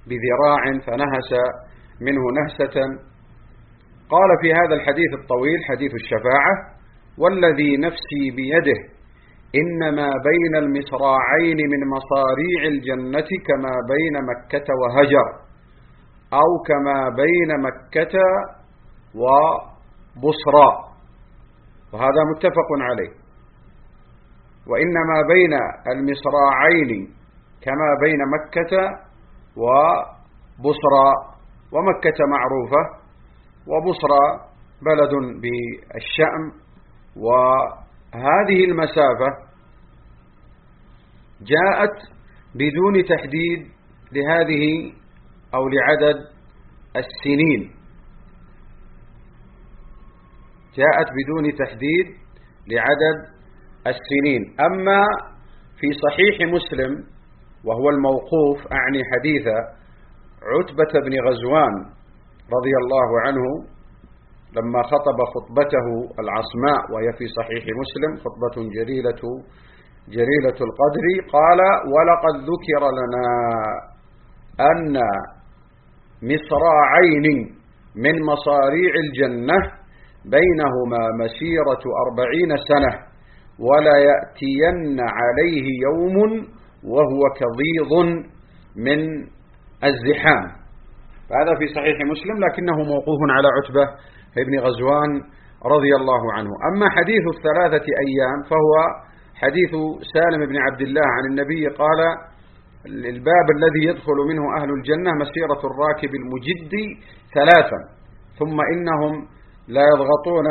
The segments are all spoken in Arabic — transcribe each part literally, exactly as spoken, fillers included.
بذراع فنهس منه نهسة. قال في هذا الحديث الطويل حديث الشفاعة: والذي نفسي بيده إنما بين المصراعين من مصاريع الجنة كما بين مكة وهجر، أو كما بين مكة وبصرى، وهذا متفق عليه. وإنما بين المصراعين كما بين مكة وبصرى، ومكة معروفة وبصرى بلد بالشام. وهذه المسافة جاءت بدون تحديد لهذه أو لعدد السنين، جاءت بدون تحديد لعدد السنين. أما في صحيح مسلم وهو الموقوف، أعني حديث عتبة بن غزوان رضي الله عنه لما خطب خطبته العصماء، وهي في صحيح مسلم خطبة جليلة جليلة القدر، قال: ولقد ذكر لنا أن مصراعين من مصاريع الجنة بينهما مسيرة أربعين سنة، ولا يأتين عليه يوم وهو كضيض من الزحام. فهذا في صحيح مسلم، لكنه موقوف على عتبة ابن غزوان رضي الله عنه. أما حديث الثلاثة أيام فهو حديث سالم بن عبد الله عن النبي قال: الباب الذي يدخل منه أهل الجنة مسيرة الراكب المجد ثلاثا، ثم إنهم لا يضغطون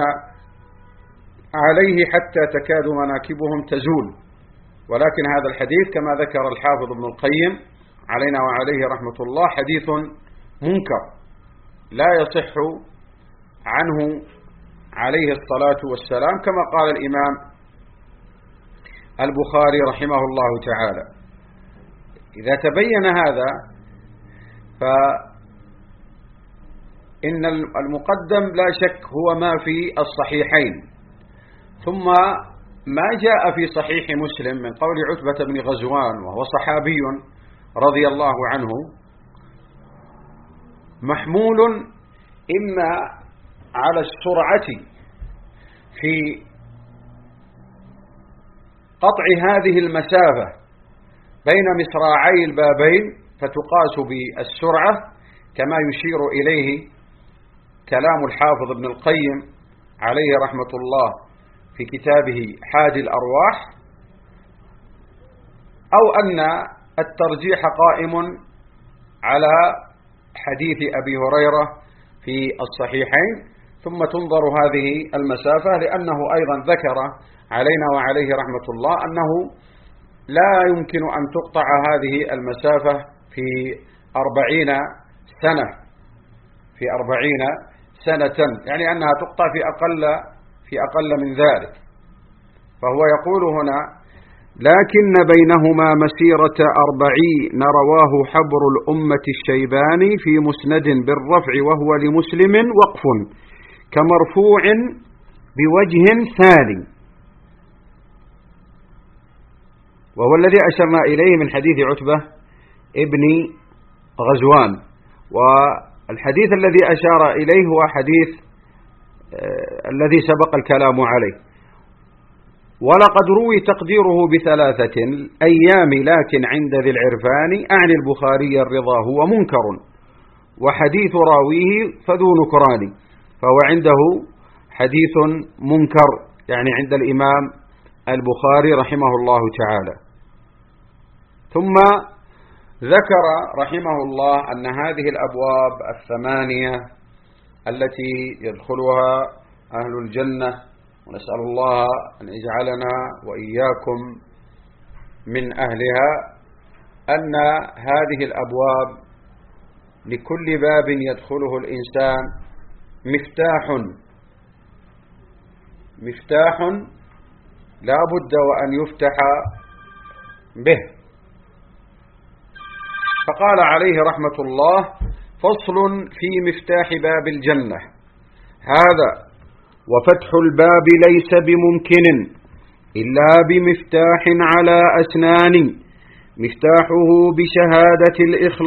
عليه حتى تكاد مناكبهم تزول. ولكن هذا الحديث كما ذكر الحافظ ابن القيم علينا وعليه رحمة الله حديث منكر لا يصح عنه عليه الصلاة والسلام، كما قال الإمام البخاري رحمه الله تعالى. إذا تبين هذا فإن المقدم لا شك هو ما في الصحيحين، ثم ما جاء في صحيح مسلم من قول عتبة بن غزوان وهو صحابي رضي الله عنه محمول إما على السرعة في قطع هذه المسافة بين مصراعي البابين فتقاس بالسرعة، كما يشير إليه كلام الحافظ ابن القيم عليه رحمة الله في كتابه حادي الأرواح، أو أن الترجيح قائم على حديث أبي هريرة في الصحيحين، ثم تنظر هذه المسافة، لأنه أيضا ذكر علينا وعليه رحمة الله أنه لا يمكن أن تقطع هذه المسافة في أربعين سنة في أربعين سنة، يعني أنها تقطع في أقل في أقل من ذلك. فهو يقول هنا: لكن بينهما مسيرة أربعين رواه حبر الأمة الشيباني في مسند بالرفع، وهو لمسلم وقف كمرفوع بوجه ثاني، وهو الذي أشرنا إليه من حديث عتبة ابن غزوان. والحديث الذي أشار إليه هو حديث آه الذي سبق الكلام عليه. ولقد روي تقديره بثلاثة أيام، لكن عند ذي العرفان أعني البخاري الرضا هو منكر، وحديث راويه فذو نكران، فهو عنده حديث منكر يعني عند الإمام البخاري رحمه الله تعالى. ثم ذكر رحمه الله أن هذه الأبواب الثمانية التي يدخلها أهل الجنة، ونسأل الله أن يجعلنا وإياكم من أهلها، أن هذه الأبواب لكل باب يدخله الإنسان مفتاح مفتاح لا بد وأن يفتح به. فقال عليه رحمة الله: فصل في مفتاح باب الجنة. هذا وفتح الباب ليس بممكن إلا بمفتاح على أسنان، مفتاحه بشهادة الإخلاص